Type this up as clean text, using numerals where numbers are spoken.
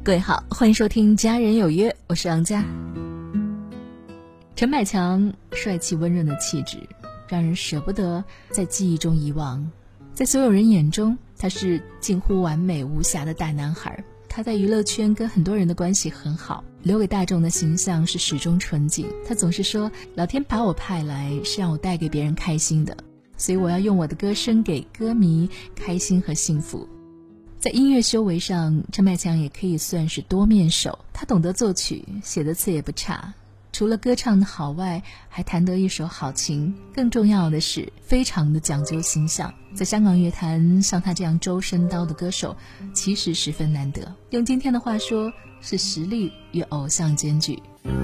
各位好，欢迎收听家人有约，我是杨佳。陈百强帅气温润的气质让人舍不得在记忆中遗忘，在所有人眼中他是近乎完美无瑕的大男孩。他在娱乐圈跟很多人的关系很好，留给大众的形象是始终纯净。他总是说，老天把我派来是让我带给别人开心的，所以我要用我的歌声给歌迷开心和幸福。在音乐修为上，陈百强也可以算是多面手，他懂得作曲，写的词也不差，除了歌唱的好外，还弹得一手好琴，更重要的是非常的讲究形象。在香港乐坛，像他这样周身刀的歌手其实十分难得，用今天的话说，是实力与偶像兼具。